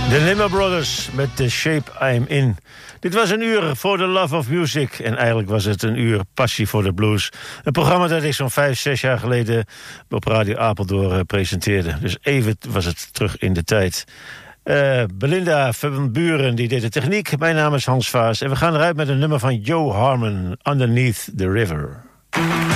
De Limmer Brothers met The Shape I'm In. Dit was een uur voor The Love of Music. En eigenlijk was het een uur Passie voor de Blues. Een programma dat ik zo'n 5-6 jaar geleden op Radio Apeldoorn presenteerde. Dus even was het terug in de tijd. Belinda van Buren die deed de techniek. Mijn naam is Hans Vaas. En we gaan eruit met een nummer van Joe Harmon, Underneath the River.